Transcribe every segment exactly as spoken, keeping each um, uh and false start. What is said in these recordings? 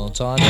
all time.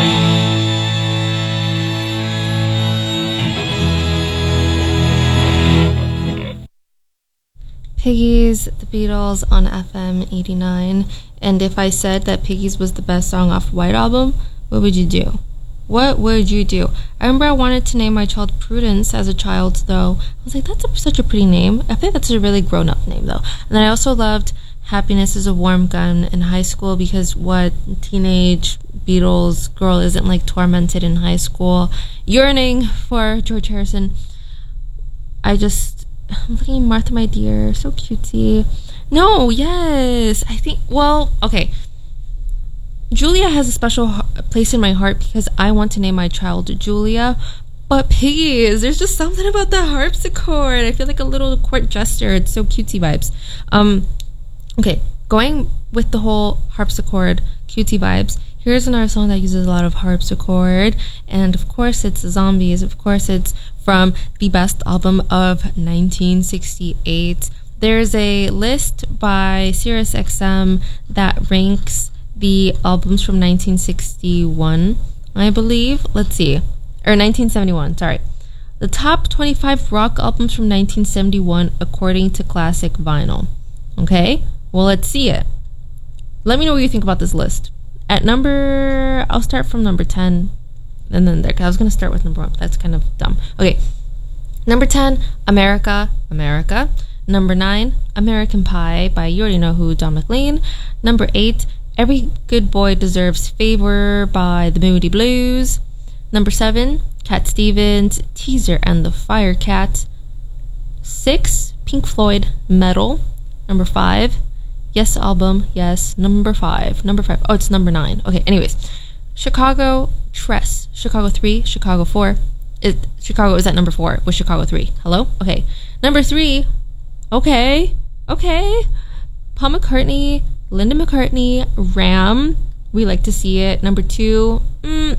Piggies, The Beatles on F M eighty-nine. And if I said that Piggies was the best song off White Album, what would you do? What would you do? I remember I wanted to name my child Prudence as a child, though. I was like, that's a, such a pretty name. I think that's a really grown-up name, though. And then I also loved Happiness is a Warm Gun in high school, because what teenage Beatles girl isn't, like, tormented in high school, yearning for George Harrison? I just, I'm looking at Martha, My Dear, so cutesy. No, yes, I think, well, okay. Julia has a special place in my heart because I want to name my child Julia. But Piggies, there's just something about the harpsichord. I feel like a little court jester. It's so cutesy vibes. Um, okay, going with the whole harpsichord cutesy vibes, here's another song that uses a lot of harpsichord. And of course it's Zombies. Of course it's from the best album of nineteen sixty-eight. There's a list by SiriusXM that ranks the albums from nineteen sixty-one, I believe. Let's see. Or nineteen seventy-one, sorry. The top twenty-five rock albums from nineteen seventy-one according to Classic Vinyl. Okay? Well, let's see it. Let me know what you think about this list. At number... I'll start from number ten. And then there. 'Cause I was going to start with number one, but that's kind of dumb. Okay. Number ten, America. America. Number nine, American Pie by you already know who, Don McLean. Number eight, Every Good Boy Deserves Favor by the Moody Blues. Number seven, Cat Stevens, Teaser and the Firecat. Six, Pink Floyd, Metal. Number five, Yes Album, yes. Number five, number five. Oh, it's number nine. Okay, anyways. Chicago, Tress. Chicago three, Chicago four. It, Chicago is at number four with Chicago three. Hello? Okay. Number three, okay, okay. Paul McCartney, Linda McCartney, Ram, We Like to See It. Number two, mm,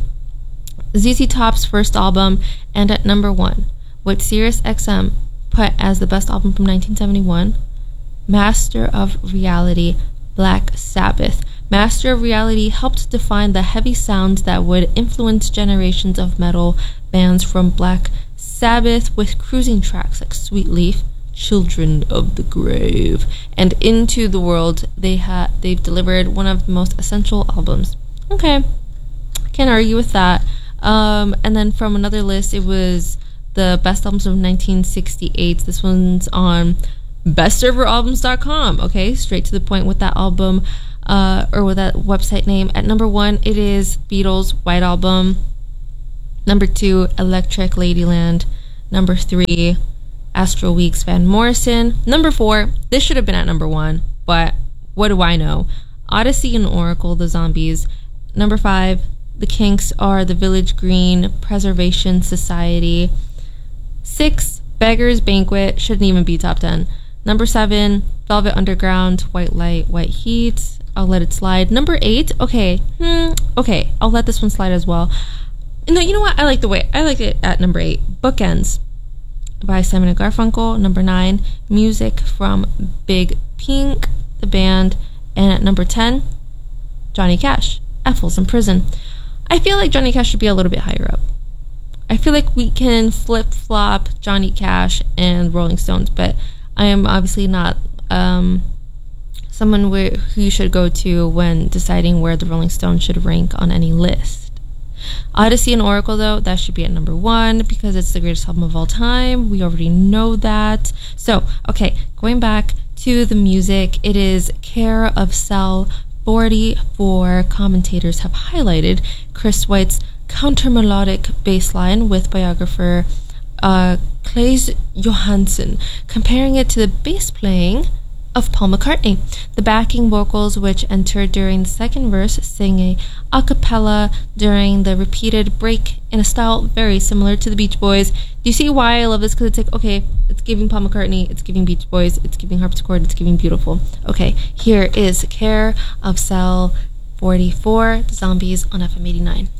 Z Z Top's first album. And at number one, what SiriusXM put as the best album from nineteen seventy-one, Master of Reality, Black Sabbath. Master of Reality helped define the heavy sounds that would influence generations of metal bands from Black Sabbath with cruising tracks like Sweet Leaf, Children of the Grave, and Into the World. They had they've delivered one of the most essential albums. Okay, can't argue with that. Um, and then from another list, it was the best albums of nineteen sixty-eight. This one's on best server albums dot com. Okay, straight to the point with that album, uh, or with that website name. At number one, it is Beatles' White Album. Number two, Electric Ladyland. Number three, Astral Weeks, Van Morrison. Number four, this should have been at number one, but what do I know? Odyssey and Oracle, The Zombies. Number five, The Kinks are The Village Green Preservation Society. Six, Beggar's Banquet, shouldn't even be top ten. Number seven, Velvet Underground, White Light, White Heat. I'll let it slide. Number eight, okay, hmm, okay, I'll let this one slide as well. No, you know what? I like the way I like it at number eight. Bookends by Simon and Garfunkel. Number nine, Music from Big Pink, the band. And at number ten, Johnny Cash, Ethel's in Prison. I feel like Johnny Cash should be a little bit higher up. I feel like we can flip-flop Johnny Cash and Rolling Stones, but I am obviously not um, someone wh- who you should go to when deciding where the Rolling Stones should rank on any list. Odyssey and Oracle, though, that should be at number one because it's the greatest album of all time. We already know that. So, okay, going back to the music, it is Care of Cell forty-four. Commentators have highlighted Chris White's counter-melodic bass line with biographer uh, Claes Johansson, comparing it to the bass playing of Paul McCartney. The backing vocals, which entered during the second verse, sing a a cappella during the repeated break in a style very similar to the Beach Boys. Do you see why I love this? Because it's like, okay, it's giving Paul McCartney, it's giving Beach Boys, it's giving harpsichord, it's giving beautiful. Okay, here is Care of Cell forty-four, The Zombies on F M eighty-nine.